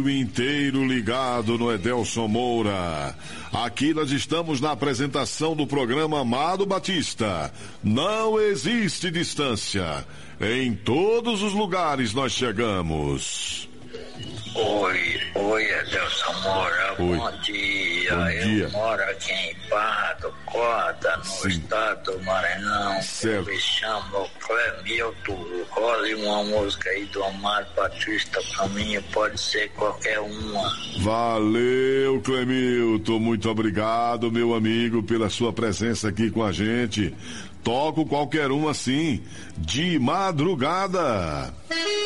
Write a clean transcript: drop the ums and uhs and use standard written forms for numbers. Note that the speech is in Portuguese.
Inteiro ligado no Edelson Moura. Aqui nós estamos na apresentação do programa Amado Batista. Não existe distância. Em todos os lugares nós chegamos. Oi, Edelson Moura. Oi. Bom dia. Bom dia. Eu moro aqui em Barra do Corda, no estado do Maranhão. Certo. Eu me chamo Clemilton. Role uma música aí do Amado Batista pra mim, pode ser qualquer uma. Valeu, Clemilton. Muito obrigado, meu amigo, pela sua presença aqui com a gente. Toco qualquer uma assim, de madrugada.